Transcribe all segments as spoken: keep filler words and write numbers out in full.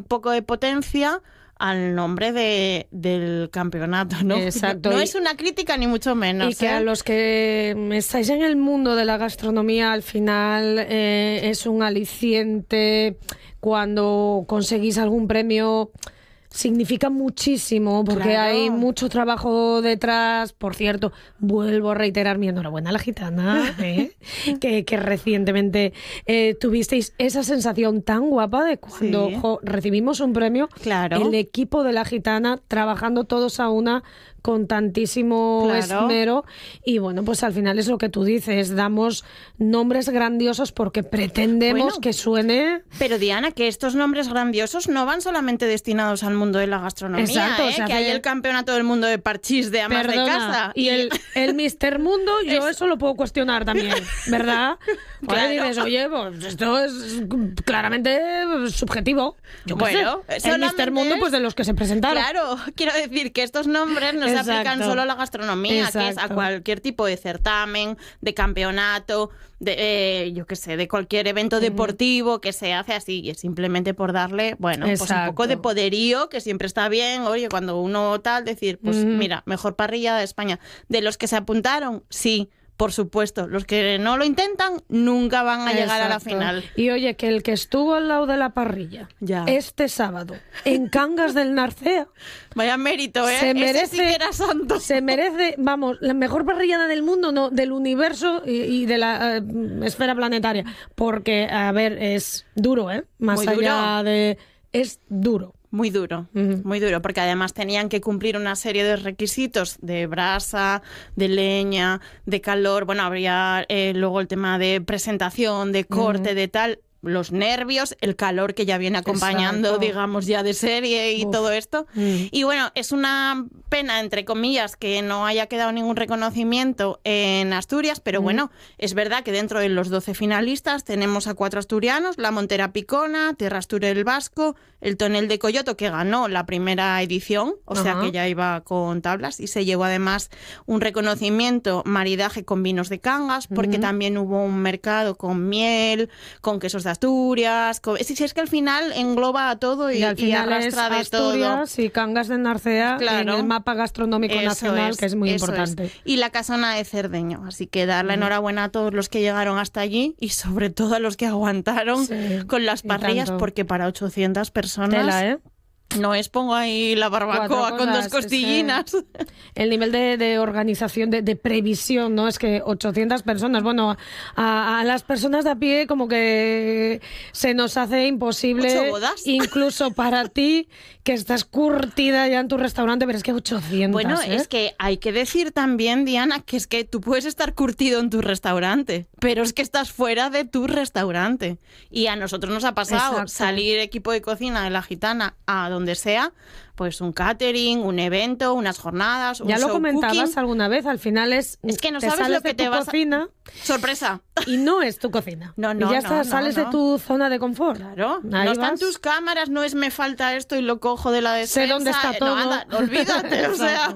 poco de potencia al nombre de, del campeonato, ¿no? Exacto. No, no y, es una crítica ni mucho menos. Y que ¿eh? a los que estáis en el mundo de la gastronomía, al final eh, es un aliciente cuando conseguís algún premio. Significa muchísimo porque Claro. hay mucho trabajo detrás. Por cierto, vuelvo a reiterar mi enhorabuena a la gitana, ¿eh? que, que recientemente eh, tuvisteis esa sensación tan guapa de cuando Sí. jo, recibimos un premio. Claro. El equipo de la gitana trabajando todos a una con tantísimo Claro. esmero y bueno, pues al final es lo que tú dices, damos nombres grandiosos porque pretendemos Bueno, que suene. Pero Diana, que estos nombres grandiosos no van solamente destinados al mundo de la gastronomía, Exacto, ¿eh? o sea, que que- hay el campeonato del mundo de parchís de amas Perdona, de casa. y el, el míster Mundo, yo Es- eso lo puedo cuestionar también, ¿verdad? Pues Claro. dices, oye, pues esto es claramente subjetivo. Yo qué Bueno, sé. El solamente míster Mundo, es- pues de los que se presentaron. Claro, quiero decir que estos nombres no se Exacto. aplican solo a la gastronomía, que es a Exacto. cualquier tipo de certamen, de campeonato, de eh, yo qué sé, de cualquier evento deportivo que se hace así, y es simplemente por darle, bueno, pues un Exacto. poco de poderío, que siempre está bien, oye, cuando uno tal, decir, pues Ujú. mira, mejor parrilla de España. De los que se apuntaron, sí. Por supuesto, los que no lo intentan nunca van a llegar a la Exacto. final. Y oye, que el que estuvo al lado de la parrilla Ya. este sábado en Cangas del Narcea Vaya mérito, ¿eh? se Ese merece, sí que era santo. se merece, vamos, la mejor parrillada del mundo, no, del universo y, y de la eh, esfera planetaria. Porque, a ver, es duro, ¿eh? Más Muy allá duro. de... Es duro. Muy duro, Ujú. muy duro, porque además tenían que cumplir una serie de requisitos de brasa, de leña, de calor. Bueno, habría eh, luego el tema de presentación, de corte, de tal. Los nervios, el calor que ya viene acompañando, Exacto. digamos, ya de serie y Uf. todo esto. Mm. Y bueno, es una pena, entre comillas, que no haya quedado ningún reconocimiento en Asturias, pero Mm. bueno, es verdad que dentro de los doce finalistas tenemos a cuatro asturianos, la Montera Picona, Tierra Astur el Vasco, el Tonel de Coyoto, que ganó la primera edición, o sea Ajá. que ya iba con tablas, y se llevó además un reconocimiento maridaje con vinos de Cangas, porque Ujú. también hubo un mercado con miel, con quesos de Asturias, con... Sí, sí, es que al final engloba a todo y, Y, al y final arrastra es de todo. Asturias y Cangas del Narcea Claro. en el mapa gastronómico Eso nacional, es, que es muy eso importante. es. Y la Casona de Cerdeño. Así que darle enhorabuena a todos los que llegaron hasta allí y sobre todo a los que aguantaron Sí, con las y parrillas, tanto. porque para ochocientas personas Tela, ¿eh? no es pongo ahí la barbacoa Cuatro con dos cosas, es que- costillinas. El nivel de, de organización, de, de previsión, ¿no? Es que ochocientas personas, bueno, a, a las personas de a pie como que se nos hace imposible. ¿Ocho bodas? Incluso para ti, que estás curtida ya en tu restaurante, pero es que ochocientas, Bueno, ¿eh? es que hay que decir también, Diana, que es que tú puedes estar curtido en tu restaurante, pero es que estás fuera de tu restaurante. Y a nosotros nos ha pasado Exacto. salir equipo de cocina de la Gitana a donde sea, pues un catering, un evento, unas jornadas, un Ya lo show comentabas cooking. alguna vez, al final es, Es que no te sabes sales lo que de te tu vas a- cocina Sorpresa. y no es tu cocina. No, y no, ya no, está, no, sales no. de tu zona de confort. Claro, Ahí no están vas. tus cámaras, no es me falta esto y lo cojo de la despensa. Sé dónde está eh, todo. No, anda, olvídate, o sea.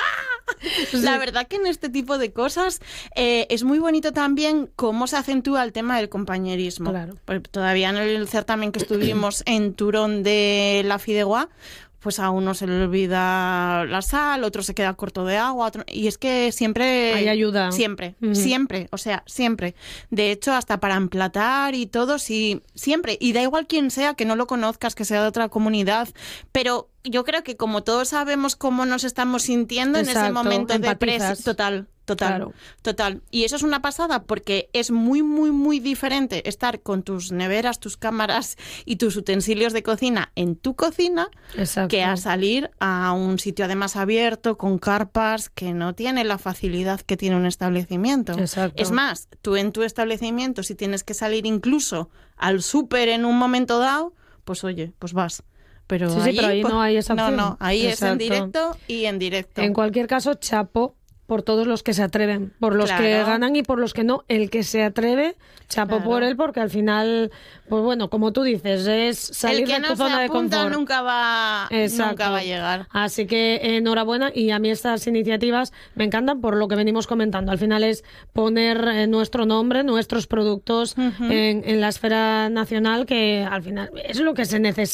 Sí. La verdad que en este tipo de cosas eh, es muy bonito también cómo se acentúa el tema del compañerismo. Claro. Pues todavía en el certamen que estuvimos en Turón de la Fideuá, pues a uno se le olvida la sal, otro se queda corto de agua, otro... y es que siempre... Hay ayuda. Siempre, Ujú. siempre, o sea, siempre. De hecho, hasta para emplatar y todo, sí, siempre. Y da igual quién sea, que no lo conozcas, que sea de otra comunidad, pero yo creo que como todos sabemos cómo nos estamos sintiendo en ese Exacto, momento de empatizas. presión, total, total, Claro. total. Y eso es una pasada porque es muy, muy, muy diferente estar con tus neveras, tus cámaras y tus utensilios de cocina en tu cocina Exacto. que a salir a un sitio además abierto, con carpas, que no tiene la facilidad que tiene un establecimiento. Exacto. Es más, tú en tu establecimiento, si tienes que salir incluso al súper en un momento dado, pues oye, pues vas. Pero Sí, sí, allí, pero ahí pues, no hay esa No, opción. no, ahí es en Exacto. directo y en directo. En cualquier caso, chapo por todos los que se atreven, por los Claro. que ganan y por los que no. El que se atreve, chapo Claro. por él, porque al final, pues bueno, como tú dices, es salir El que de no tu zona se de apunta confort. nunca va, Exacto. nunca va a llegar. Así que enhorabuena, y a mí estas iniciativas me encantan por lo que venimos comentando. Al final es poner eh, nuestro nombre, nuestros productos Ujú. en, en la esfera nacional, que al final es lo que se necesita.